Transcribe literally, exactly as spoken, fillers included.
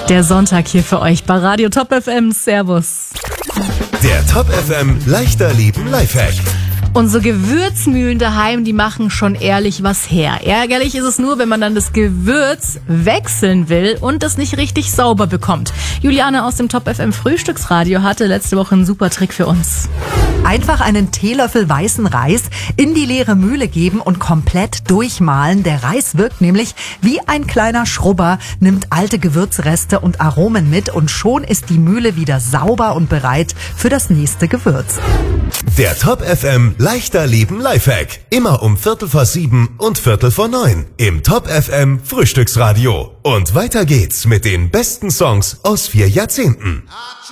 Der Sonntag hier für euch bei Radio Top F M. Servus. Der Top F M leichter Leben Lifehack. Unsere Gewürzmühlen daheim, die machen schon ehrlich was her. Ärgerlich ist es nur, wenn man dann das Gewürz wechseln will und das nicht richtig sauber bekommt. Juliane aus dem Top F M Frühstücksradio hatte letzte Woche einen super Trick für uns. Einfach einen Teelöffel weißen Reis in die leere Mühle geben und komplett durchmahlen. Der Reis wirkt nämlich wie ein kleiner Schrubber, nimmt alte Gewürzreste und Aromen mit und schon ist die Mühle wieder sauber und bereit für das nächste Gewürz. Der Top F M leichter Leben Lifehack. Immer um Viertel vor sieben und Viertel vor neun im Top F M Frühstücksradio. Und weiter geht's mit den besten Songs aus vier Jahrzehnten.